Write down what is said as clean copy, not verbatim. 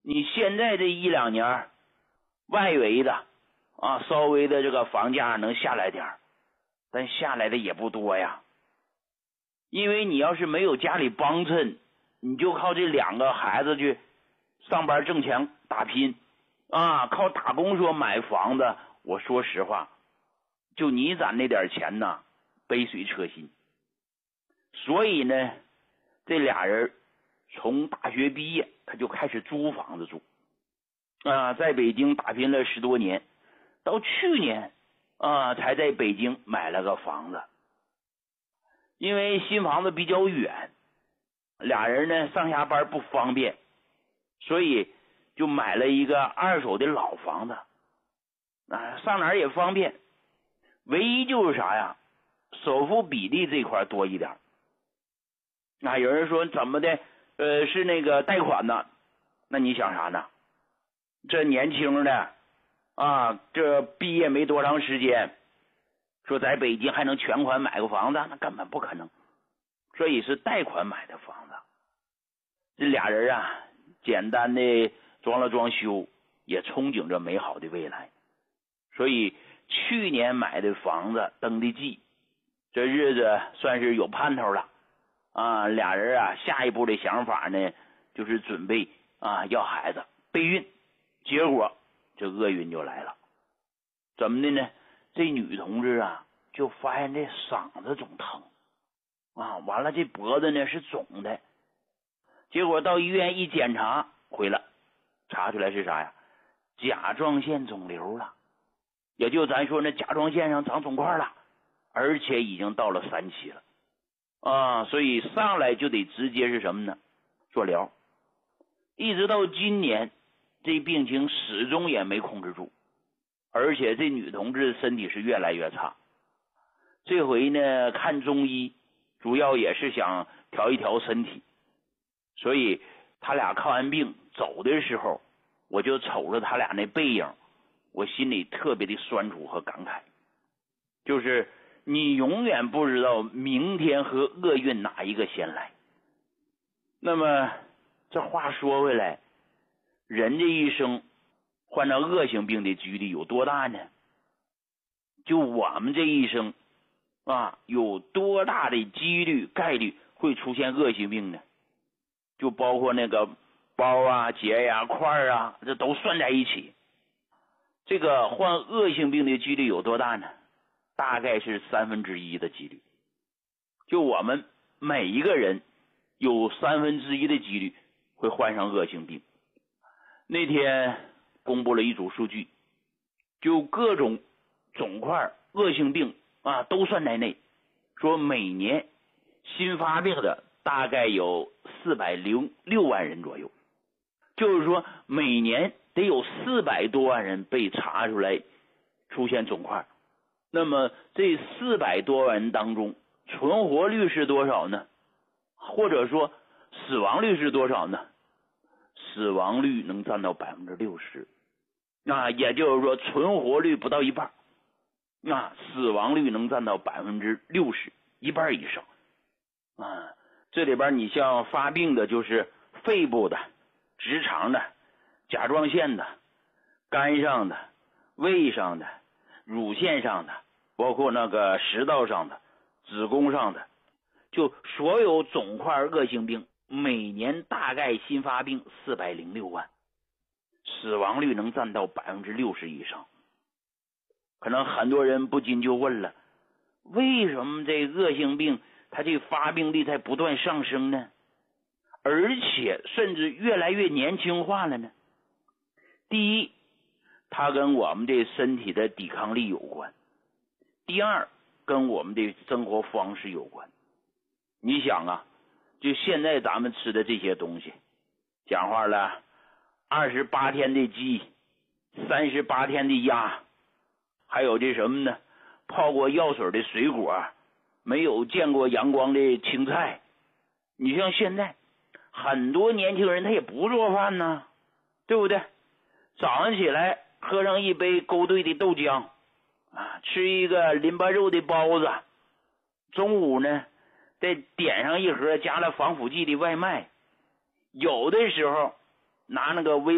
你现在这一两年外围的稍微的这个房价能下来点，但下来的也不多呀。因为你要是没有家里帮衬，你就靠这2个孩子去上班挣钱打拼靠打工说买房子，我说实话，就你攒那点钱呢，杯水车薪。所以呢，这俩人从大学毕业他就开始租房子住在北京打拼了10多年，到去年才在北京买了个房子。因为新房子比较远，俩人呢上下班不方便，所以就买了一个2手的老房子上哪儿也方便。唯一就是啥呀，首付比例这块多一点。有人说怎么的是那个贷款呢？那你想啥呢？这年轻的这毕业没多长时间，说在北京还能全款买个房子，那根本不可能。所以是贷款买的房子。这俩人简单的装了装修，也憧憬着美好的未来。所以去年买的房子登的记，这日子算是有盼头了俩人下一步的想法呢，就是准备要孩子备孕。结果这厄运就来了。怎么的呢？这女同志就发现这嗓子总疼完了这脖子呢是肿的。结果到医院一检查回来，查出来是啥呀？甲状腺肿瘤了。也就咱说那甲状腺上长肿块了，而且已经到了3期了所以上来就得直接是什么呢？做疗。一直到今年这病情始终也没控制住，而且这女同志身体是越来越差。这回呢看中医主要也是想调一调身体，所以他俩看完病走的时候，我就瞅着他俩那背影，我心里特别的酸楚和感慨。就是你永远不知道明天和厄运哪一个先来。那么这话说回来，人这一生患上恶性病的几率有多大呢？就我们这一生有多大的几率概率会出现恶性病呢？就包括那个包结块这都算在一起。这个患恶性病的几率有多大呢？大概是1/3的几率。就我们每一个人有1/3的几率会患上恶性病。那天公布了一组数据，就各种肿块恶性病都算在内，说每年新发病的大概有406万人左右。就是说每年得有400多万人被查出来出现肿块。那么这400多万人当中，存活率是多少呢？或者说死亡率是多少呢？死亡率能占到60%。也就是说存活率不到一半，死亡率能占到60%，一半以上这里边你像发病的就是肺部的、直肠的、甲状腺的、肝上的、胃上的、乳腺上的，包括那个食道上的、子宫上的，就所有肿块恶性病每年大概新发病406万，死亡率能占到60%以上。可能很多人不禁就问了，为什么这恶性病它这发病率在不断上升呢？而且甚至越来越年轻化了呢？第一，它跟我们的身体的抵抗力有关；第二，跟我们的生活方式有关。你想就现在咱们吃的这些东西，讲话了28天的鸡，38天的鸭，还有这什么呢？泡过药水的水果，没有见过阳光的青菜。你像现在很多年轻人他也不做饭呢，对不对？早上起来喝上一杯勾兑的豆浆吃一个淋巴肉的包子，中午呢再点上一盒加了防腐剂的外卖，有的时候拿那个微